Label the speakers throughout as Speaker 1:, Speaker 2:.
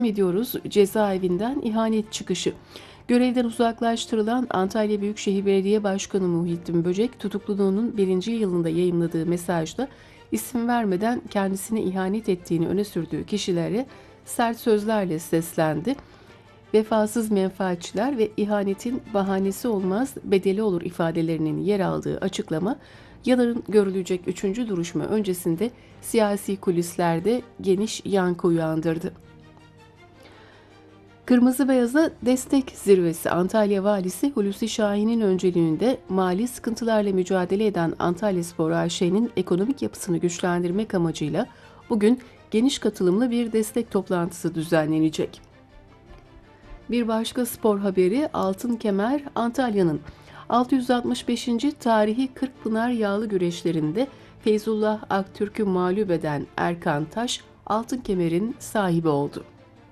Speaker 1: ediyoruz. Cezaevinden ihanet çıkışı. Görevden uzaklaştırılan Antalya Büyükşehir Belediye Başkanı Muhittin Böcek, tutukluluğunun 1. yılında yayımladığı mesajda isim vermeden kendisine ihanet ettiğini öne sürdüğü kişilere sert sözlerle seslendi. Vefasız menfaatçiler ve ihanetin bahanesi olmaz, bedeli olur ifadelerinin yer aldığı açıklama, yarın görülecek 3. duruşma öncesinde siyasi kulislerde geniş yankı uyandırdı. Kırmızı Beyaz'a destek zirvesi. Antalya Valisi Hulusi Şahin'in öncülüğünde mali sıkıntılarla mücadele eden Antalyaspor AŞ'nin ekonomik yapısını güçlendirmek amacıyla bugün geniş katılımlı bir destek toplantısı düzenlenecek. Bir başka spor haberi, Altın Kemer Antalya'nın 665. tarihi Kırkpınar yağlı güreşlerinde Feyzullah Aktürk'ü mağlup eden Erkan Taş Altın Kemer'in sahibi oldu.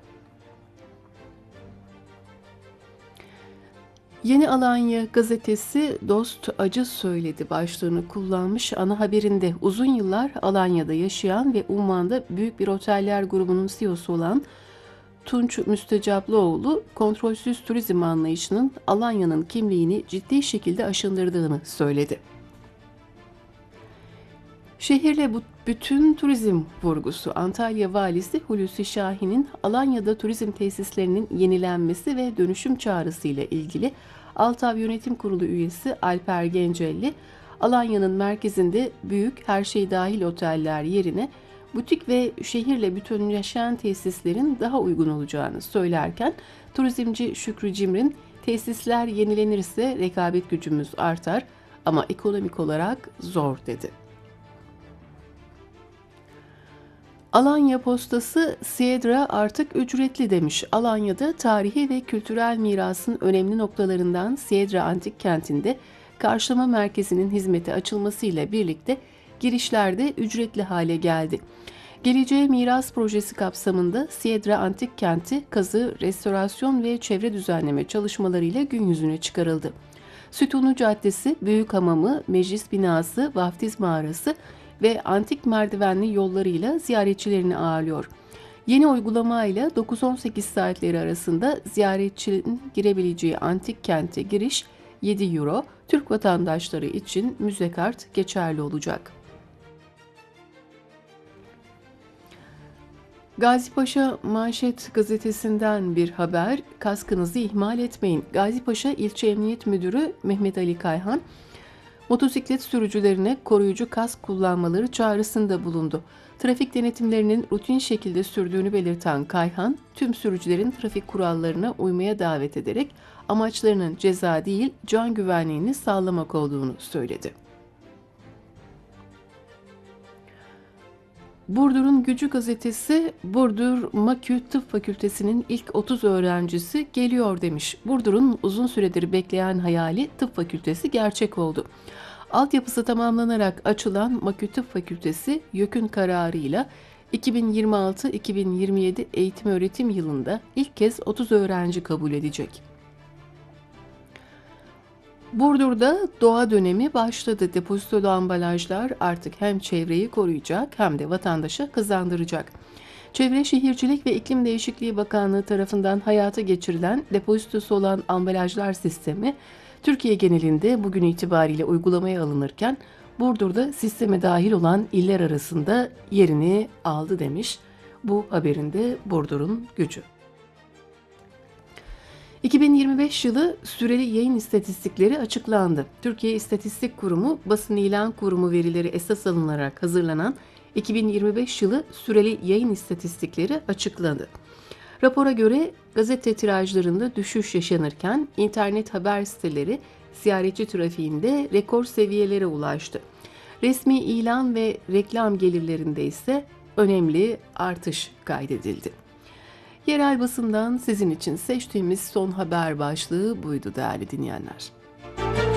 Speaker 1: Yeni Alanya gazetesi "Dost acı söyledi" başlığını kullanmış ana haberinde uzun yıllar Alanya'da yaşayan ve Umman'da büyük bir oteller grubunun CEO'su olan Tunç Müstecaplıoğlu, kontrolsüz turizm anlayışının Alanya'nın kimliğini ciddi şekilde aşındırdığını söyledi. Şehirle bütün turizm vurgusu. Antalya Valisi Hulusi Şahin'in Alanya'da turizm tesislerinin yenilenmesi ve dönüşüm çağrısı ile ilgili Altav Yönetim Kurulu üyesi Alper Gencelli, Alanya'nın merkezinde büyük her şey dahil oteller yerine butik ve şehirle bütünleşen tesislerin daha uygun olacağını söylerken, turizmci Şükrü Cimrin, tesisler yenilenirse rekabet gücümüz artar ama ekonomik olarak zor dedi. Alanya Postası Siedra artık ücretli demiş. Alanya'da tarihi ve kültürel mirasın önemli noktalarından Siedra Antik Kenti'nde karşılama merkezinin hizmete açılmasıyla birlikte girişlerde ücretli hale geldi. Geleceğe Miras Projesi kapsamında Siedra Antik Kenti kazı, restorasyon ve çevre düzenleme çalışmalarıyla gün yüzüne çıkarıldı. Sütunlu Caddesi, Büyük Hamamı, Meclis Binası, Vaftiz Mağarası ve antik merdivenli yollarıyla ziyaretçilerini ağırlıyor. Yeni uygulamayla 9-18 saatleri arasında ziyaretçinin girebileceği antik kente giriş 7 euro, Türk vatandaşları için müze kart geçerli olacak. Gazipaşa Manşet gazetesinden bir haber, kaskınızı ihmal etmeyin. Gazipaşa İlçe Emniyet Müdürü Mehmet Ali Kayhan, motosiklet sürücülerine koruyucu kask kullanmaları çağrısında bulundu. Trafik denetimlerinin rutin şekilde sürdüğünü belirten Kayhan, tüm sürücülerin trafik kurallarına uymaya davet ederek amaçlarının ceza değil, can güvenliğini sağlamak olduğunu söyledi. Burdur'un Gücü gazetesi, Burdur MAKÜ Tıp Fakültesi'nin ilk 30 öğrencisi geliyor demiş. Burdur'un uzun süredir bekleyen hayali tıp fakültesi gerçek oldu. Altyapısı tamamlanarak açılan MAKÜ Tıp Fakültesi, YÖK'ün kararıyla 2026-2027 eğitim-öğretim yılında ilk kez 30 öğrenci kabul edecek. Burdur'da doğa dönemi başladı. Depozitolu ambalajlar artık hem çevreyi koruyacak hem de vatandaşa kazandıracak. Çevre Şehircilik ve İklim Değişikliği Bakanlığı tarafından hayata geçirilen depozitosu olan ambalajlar sistemi, Türkiye genelinde bugün itibariyle uygulamaya alınırken, Burdur'da sisteme dahil olan iller arasında yerini aldı demiş. Bu haberinde Burdur'un Gücü. 2025 yılı süreli yayın istatistikleri açıklandı. Türkiye İstatistik Kurumu, Basın İlan Kurumu verileri esas alınarak hazırlanan 2025 yılı süreli yayın istatistikleri açıkladı. Rapora göre gazete tirajlarında düşüş yaşanırken internet haber siteleri ziyaretçi trafiğinde rekor seviyelere ulaştı. Resmi ilan ve reklam gelirlerinde ise önemli artış kaydedildi. Yerel basından sizin için seçtiğimiz son haber başlığı buydu değerli dinleyenler.